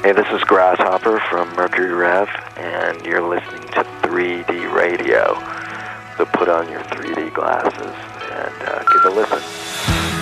Hey, this is Grasshopper from Mercury Rev, and you're listening to 3D Radio. So put on your 3D glasses and give a listen.